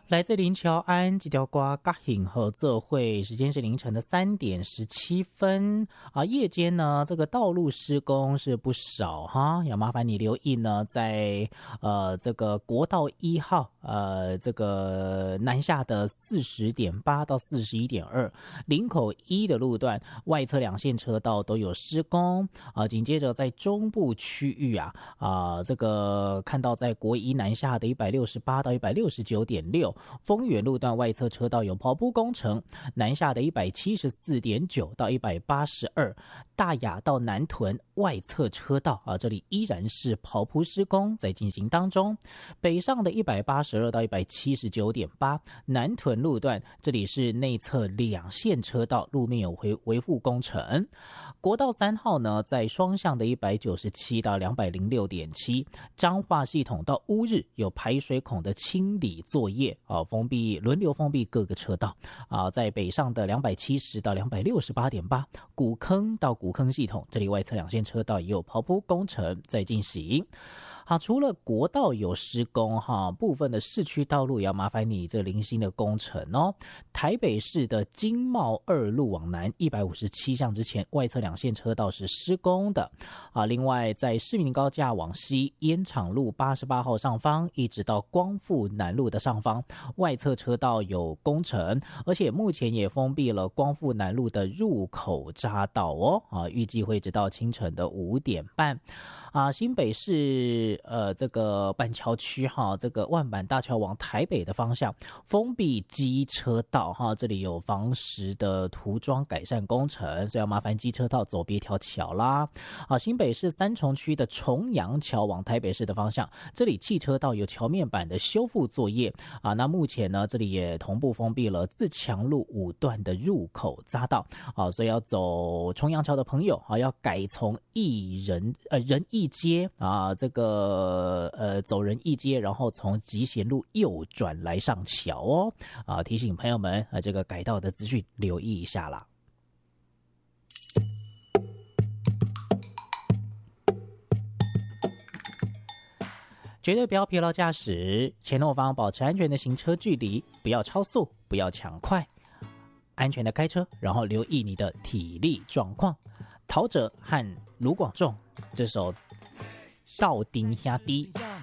来自林乔安这条歌甲幸合作会，时间是凌晨的3点17分啊。夜间呢，这个道路施工是不少哈，要麻烦你留意呢，在这个国道1号这个南下的40.8到41.2，林口1的路段外侧2线车道都有施工啊。紧接着在中部区域这个看到在国1南下的168到169.6。丰原路段外侧车道有刨铺工程，南下的174.9到182，大雅到南屯外侧车道这里依然是刨铺施工在进行当中。北上的182到179.8，南屯路段这里是内侧2线车道路面有维护工程。国道3号呢，在双向的197到206.7，彰化系统到乌日有排水孔的清理作业轮流封闭各个车道在北上的270到268.8，古坑到古坑系统这里外侧2线车道也有刨铺工程在进行。好，除了国道有施工部分的市区道路也要麻烦你这零星的工程哦。台北市的经贸2路往南157巷之前外侧2线车道是施工的另外在市民高架往西烟厂路88号上方一直到光复南路的上方外侧车道有工程，而且目前也封闭了光复南路的入口匝道预计会直到清晨的5点半新北市这个板桥区这个万板大桥往台北的方向封闭机车道这里有防石的涂装改善工程，所以要麻烦机车道走别条桥啦新北市三重区的重阳桥往台北市的方向，这里汽车道有桥面板的修复作业那目前呢这里也同步封闭了自强路5段的入口匝道所以要走重阳桥的朋友要改从仁义街这个走仁义街，然后从集贤路右转来上桥提醒朋友们这个改道的资讯留意一下啦。绝对不要疲劳驾驶，前后方保持安全的行车距离，不要超速，不要抢快，安全的开车，然后留意你的体力状况。陶喆和卢广仲这首《道丁兄弟》。